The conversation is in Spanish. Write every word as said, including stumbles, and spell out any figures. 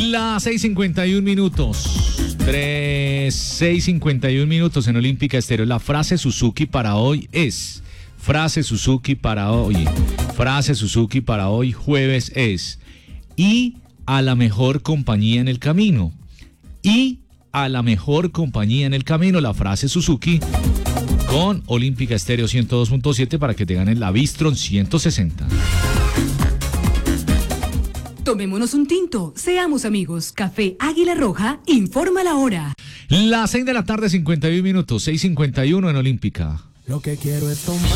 Las seis cincuenta y un minutos. tres, seis cincuenta y un minutos en Olímpica Estéreo. La frase Suzuki para hoy es. Frase Suzuki para hoy. Frase Suzuki para hoy jueves es. Y a la mejor compañía en el camino. Y a la mejor compañía en el camino. La frase Suzuki con Olímpica Estéreo ciento dos punto siete para que te ganen la Bistron ciento sesenta. Tomémonos un tinto, seamos amigos. Café Águila Roja, informa la hora. Las seis de la tarde, cincuenta y un minutos, seis cincuenta y uno en Olímpica. Lo que quiero es tomar.